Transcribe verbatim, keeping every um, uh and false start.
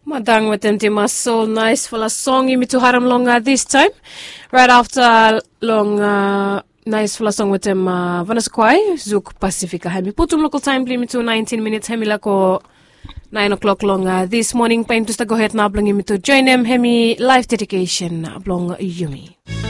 Madang with them was so nice for a song imi to haram longa this time. Right after long uh, nice for a song with them uh, Vanasquai, Zouk Pacifica Hemi. Putum local time limit to nineteen minutes Hemilako nine o'clock longa this morning. Pain to go ahead na blong imi to join them Hemi live dedication blong Yumi.